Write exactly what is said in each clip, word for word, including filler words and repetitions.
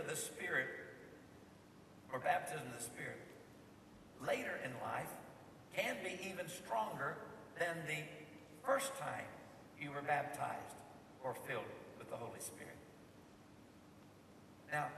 of the Spirit, or baptism of the Spirit, later in life can be even stronger than the first time you were baptized or filled with the Holy Spirit. Now,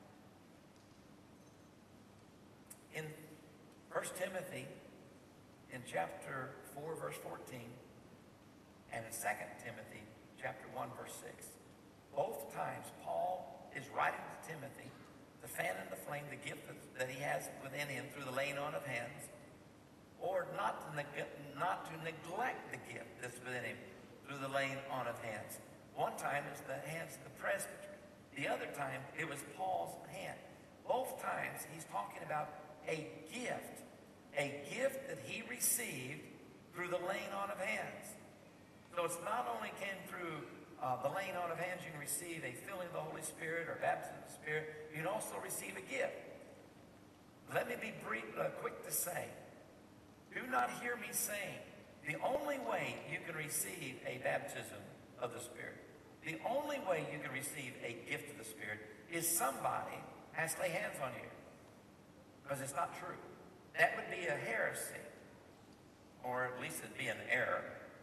in First Timothy, in chapter four, verse fourteen, and in Second Timothy, chapter one, verse six, both times Paul is writing to Timothy to fan in the flame the gift that, that he has within him through the laying on of hands, or not to, neg- not to neglect the gift that's within him through the laying on of hands. One time it was the hands of the presbytery. The other time it was Paul's hand. Both times he's talking about a gift, a gift that he received through the laying on of hands. So it's not only came through uh, the laying on of hands, you can receive a filling of the Holy Spirit or baptism of the Spirit. You can also receive a gift. Let me be brief, uh, quick to say, do not hear me saying the only way you can receive a baptism of the Spirit, the only way you can receive a gift of the Spirit is somebody has to lay hands on you. Because it's not true. That would be a heresy. Or at least it'd be an error.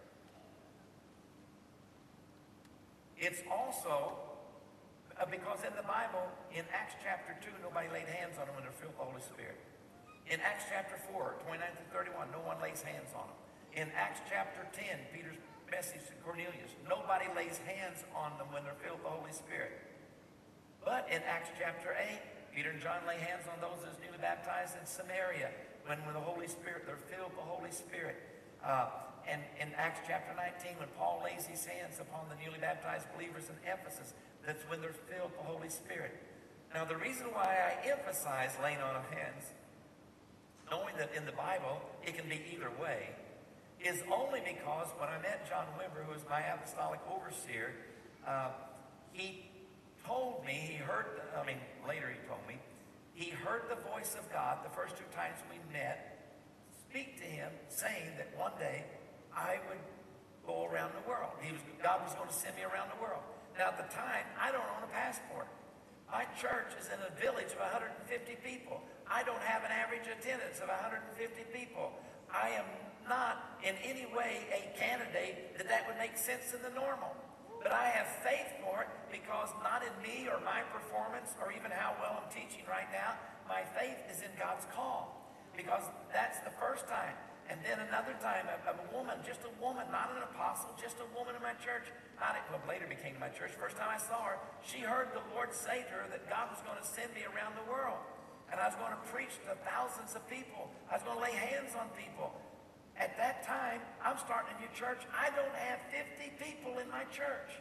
It's also uh, because in the Bible, in Acts chapter two, nobody laid hands on them when they're filled with the Holy Spirit. In Acts chapter four, twenty-nine through thirty-one, no one lays hands on them. In Acts chapter ten, Peter's message to Cornelius, nobody lays hands on them when they're filled with the Holy Spirit. But in Acts chapter eight, Peter and John lay hands on those that's newly baptized in Samaria when with the Holy Spirit, they're filled with the Holy Spirit. Uh, and in Acts chapter nineteen, when Paul lays his hands upon the newly baptized believers in Ephesus, that's when they're filled with the Holy Spirit. Now, the reason why I emphasize laying on of hands, knowing that in the Bible it can be either way, is only because when I met John Wimber, who is my apostolic overseer, uh, he told me, he heard, I mean, later he told me, he heard the voice of God the first two times we met speak to him, saying that one day I would go around the world. He was, God was going to send me around the world. Now, at the time, I don't own a passport. My church is in a village of one hundred fifty people. I don't have an average attendance of one hundred fifty people. I am not in any way a candidate that that would make sense in the normal. But I have faith for it because not in me or my performance or even how well I'm teaching right now. My faith is in God's call because that's the first time. And then another time, a, a woman, just a woman, not an apostle, just a woman in my church. Not it, well, later became my church. First time I saw her, she heard the Lord say to her that God was going to send me around the world. And I was going to preach to thousands of people. I was going to lay hands on people. At that time, I'm starting a new church. I don't have fifty people in my church.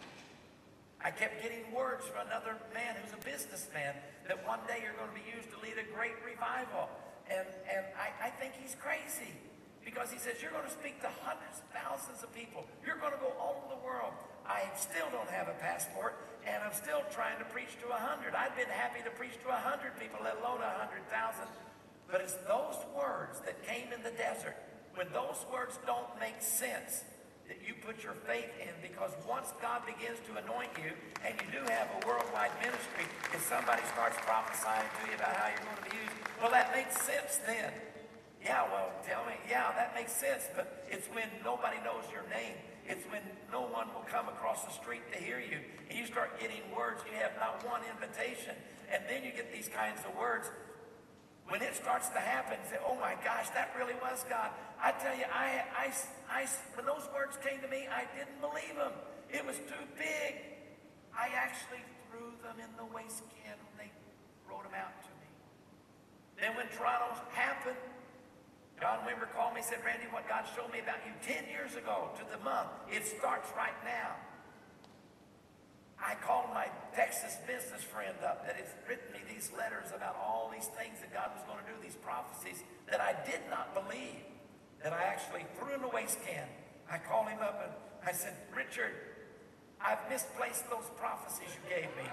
I kept getting words from another man who's a businessman that one day you're going to be used to lead a great revival. And, and I, I think he's crazy because he says, you're going to speak to hundreds of thousands of people. You're going to go all over the world. I still don't have a passport, and I'm still trying to preach to a hundred. I've been happy to preach to a hundred people, let alone a hundred thousand. But it's those words that came in the desert. When those words don't make sense, that you put your faith in, because once God begins to anoint you, and you do have a worldwide ministry, if somebody starts prophesying to you about how you're going to be used, well, that makes sense then. Yeah, well, tell me, yeah, that makes sense, but it's when nobody knows your name. It's when no one will come across the street to hear you, and you start getting words, you have not one invitation, and then you get these kinds of words. When it starts to happen, say, oh my gosh, that really was God. I tell you, I, I, I, when those words came to me, I didn't believe them. It was too big. I actually threw them in the waste can when they wrote them out to me. Then when Toronto happened, John Wimber called me and said, Randy, what God showed me about you ten years ago to the month, it starts right now. I called my Texas business friend up that has written me these letters about all these things that God was going to do, these prophecies that I did not believe, that I actually threw in the waste can. I called him up and I said, Richard, I've misplaced those prophecies you gave me.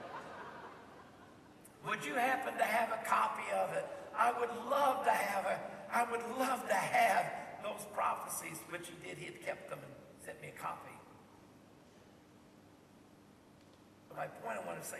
Would you happen to have a copy of it? I would love to have a, I would love to have those prophecies, which he did. He had kept them and sent me a copy. My point I want to say